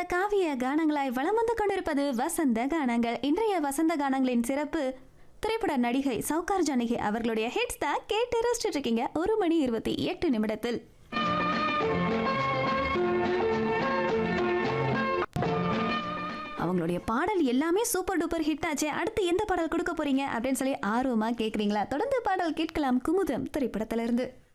காவிய கானங்களாய் வலம் வந்து கொண்டிருப்பது வசந்த கானங்கள். இன்றைய வசந்த கானங்களின் சிறப்பு திரைப்பட நடிகை சௌகார் ஜானகி அவர்களுடைய ஹிட்ஸ் தான் கேட்டு ரசிச்சுட்டு இருக்கீங்க 1:28 அவங்களுடைய பாடல் எல்லாமே சூப்பர் டூப்பர் ஹிட் ஆச்சு. அடுத்து எந்த பாடல் கொடுக்க போறீங்க அப்படின்னு சொல்லி ஆர்வமா கேக்குறீங்களா? தொடர்ந்து பாடல் கேட்கலாம் குமுதம் திரைப்படத்திலிருந்து.